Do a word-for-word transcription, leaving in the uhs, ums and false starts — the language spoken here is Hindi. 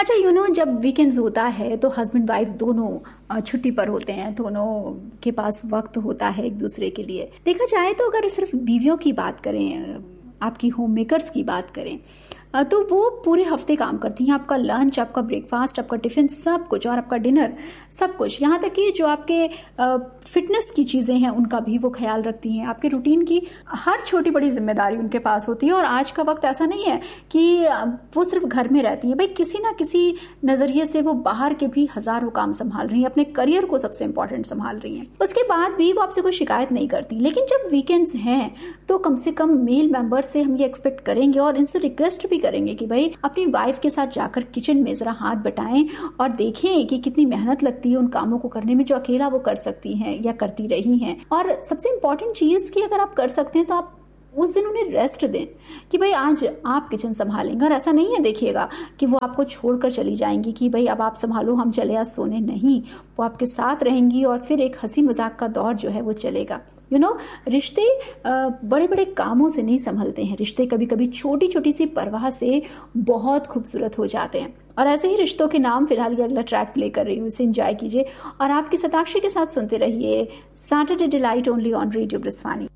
अच्छा यू नो जब वीकेंड्स होता है तो हस्बैंड वाइफ दोनों छुट्टी पर होते हैं, दोनों के पास वक्त होता है एक दूसरे के लिए। देखा जाए तो अगर सिर्फ बीवियों की बात करें, आपकी होम मेकर्स की बात करें, तो वो पूरे हफ्ते काम करती हैं। आपका लंच, आपका ब्रेकफास्ट, आपका टिफिन, सब कुछ, और आपका डिनर, सब कुछ, यहाँ तक कि जो आपके फिटनेस की चीजें हैं उनका भी वो ख्याल रखती हैं। आपके रूटीन की हर छोटी बड़ी जिम्मेदारी उनके पास होती है। और आज का वक्त ऐसा नहीं है कि वो सिर्फ घर में रहती है, भाई किसी ना किसी नजरिए से वो बाहर के भी हजारों काम संभाल रही हैं, अपने करियर को सबसे इंपॉर्टेंट संभाल रही हैं। उसके बाद भी वो आपसे कोई शिकायत नहीं करती। लेकिन जब वीकेंड्स हैं तो कम से कम मेल मेंबर से हम ये एक्सपेक्ट करेंगे और इनसे रिक्वेस्ट भी करेंगे कि भाई अपनी वाइफ के साथ जाकर किचन में जरा हाथ बटाएं और देखें कि कितनी मेहनत लगती है उन कामों को करने में जो अकेला वो कर सकती हैं या करती रही हैं। और सबसे इंपॉर्टेंट चीज कि अगर आप कर सकते हैं तो आप उस दिन उन्हें रेस्ट दें कि भाई आज आप किचन संभालेंगे। और ऐसा नहीं है देखिएगा कि वो आपको छोड़कर चली जाएंगी कि भाई अब आप संभालो, हम चले आज सोने, नहीं, वो आपके साथ रहेंगी और फिर एक हंसी मजाक का दौर जो है वो चलेगा। यू नो रिश्ते बड़े बड़े कामों से नहीं संभलते हैं, रिश्ते कभी कभी छोटी छोटी सी परवाह से बहुत खूबसूरत हो जाते हैं। और ऐसे ही रिश्तों के नाम फिलहाल ये अगला ट्रैक प्ले कर रही हूँ, इसे एंजॉय कीजिए और आपकी सताक्षी के साथ सुनते रहिए Saturday delight only on radio ब्रिस्वानी।